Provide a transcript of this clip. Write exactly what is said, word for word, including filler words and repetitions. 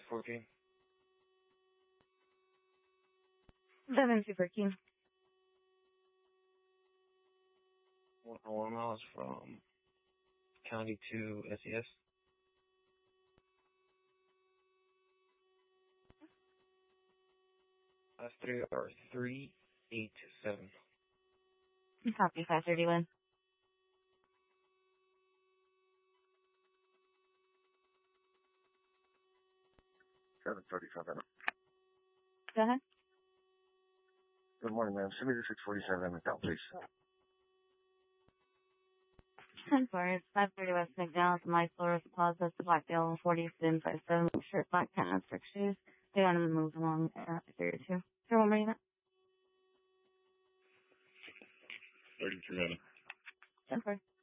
fourteen. seven two fourteen. One oh one miles from county to S E S. Last three are three eight seven. Copy, five thirty-one. seven thirty-seven. Go ahead. Good morning, ma'am. Send me the six forty-seven account, please. ten four, it's five thirty West McDowell's, My Flores Plaza, Blackdale, forty, spin five seven, shirt, black pants, strict shoes. They want to move along uh, thirty two. So one more unit. thirty-two, ten four.